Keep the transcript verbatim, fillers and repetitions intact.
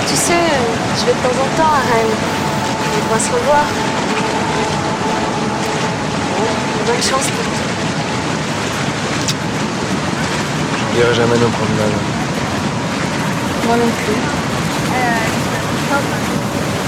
Tu sais, je vais de temps en temps à Rennes. On pourra se revoir. Bon, bonne chance pour tout. J'oublierai jamais nos promenades. Moi non plus.